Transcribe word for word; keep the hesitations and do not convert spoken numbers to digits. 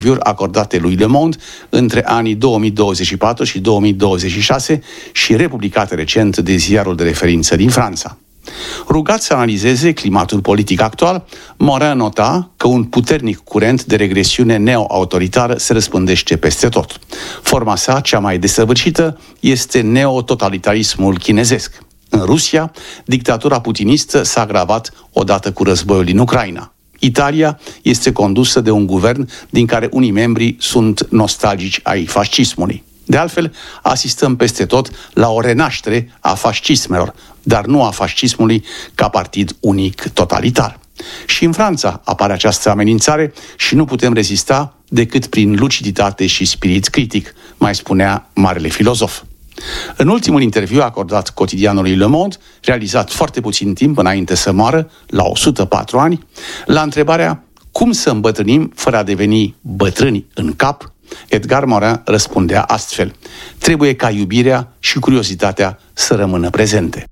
acordate lui Le Monde între anii două mii douăzeci și patru și două mii douăzeci și șase și republicate recent de ziarul de referință din Franța. Rugat să analizeze climatul politic actual, Morin nota că un puternic curent de regresiune neo-autoritară se răspândește peste tot. Forma sa cea mai desăvârșită este neototalitarismul chinezesc. În Rusia, dictatura putinistă s-a agravat odată cu războiul din Ucraina. Italia este condusă de un guvern din care unii membri sunt nostalgici ai fascismului. De altfel, asistăm peste tot la o renaștere a fascismelor, dar nu a fascismului ca partid unic totalitar. Și în Franța apare această amenințare și nu putem rezista decât prin luciditate și spirit critic, mai spunea marele filozof. În ultimul interviu acordat cotidianului Le Monde, realizat foarte puțin timp înainte să moară, la o sută patru ani, la întrebarea cum să îmbătrânim fără a deveni bătrâni în cap, Edgar Morin răspundea astfel: trebuie ca iubirea și curiozitatea să rămână prezente.